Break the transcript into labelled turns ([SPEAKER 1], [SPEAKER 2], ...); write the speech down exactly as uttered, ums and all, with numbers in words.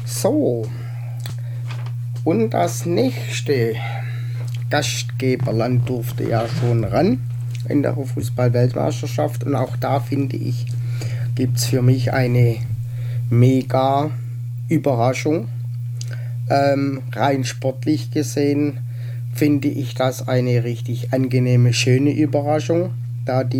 [SPEAKER 1] So, und das nächste Gastgeberland durfte ja schon ran in der Fußball-Weltmeisterschaft, und auch da finde ich, gibt es für mich eine mega Überraschung. Ähm, rein sportlich gesehen finde ich das eine richtig angenehme, schöne Überraschung, da die